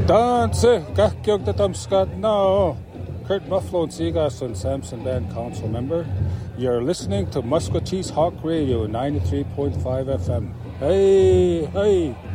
Danse, gachgeog the Dumscott now. Kurt Buffalo and Seagasson, Samson Band Council member. You're listening to Musquetee's Hawk Radio 93.5 FM. Hey, hey.